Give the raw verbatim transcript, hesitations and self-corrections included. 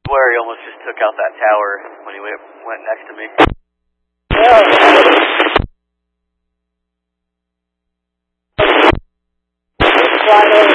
swear he almost just took out that tower when he went, went next to me. Flying over